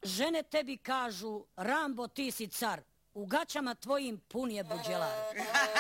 Žene tebi kažu, Rambo ti si car, u gaćama tvojim pun je buđelar.